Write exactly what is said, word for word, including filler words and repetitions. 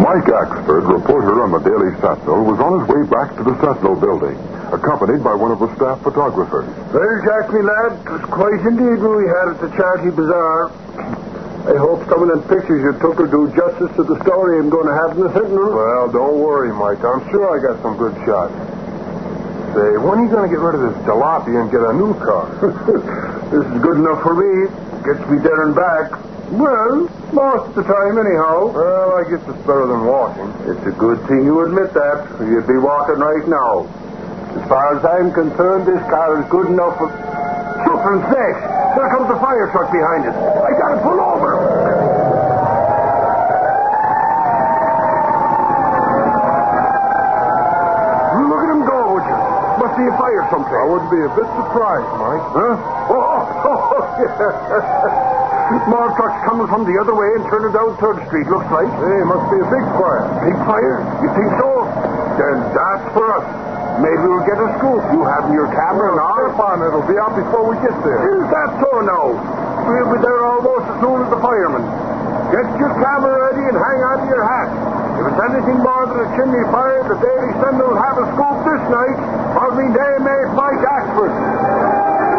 Mike Axford, reporter on the Daily Sentinel, was on his way back to the Sentinel building, accompanied by one of the staff photographers. Well, Jack, me lad, it was quite indeed when we had at the Charity Bazaar. I hope some of them pictures you took will do justice to the story I'm going to have in the Sentinel. Well, don't worry, Mike. I'm sure I got some good shots. Say, when are you going to get rid of this jalopy and get a new car? This is good enough for me. Gets me there and back. Well, most of the time, anyhow. Well, I guess it's better than walking. It's a good thing you admit that, or you'd be walking right now. As far as I'm concerned, this car is good enough for... Suffering sakes! There comes the fire truck behind us. I gotta pull over. Look at him go, would you? Must be a fire someplace. I wouldn't be a bit surprised, Mike. Huh? Oh, oh, oh yeah. More trucks coming from the other way and turning down third Street, looks like. Hey, must be a big fire. Big fire? You think so? Then that's for us. Maybe we'll get a scoop. You having your camera Well, now? step on, it'll be out before we get there. Is that so now? We'll be there almost as soon as the firemen. Get your camera ready and hang on to your hat. If it's anything more than a chimney fire, the Daily Sentinel will have a scoop this night. I'll be day mate Mike Axford.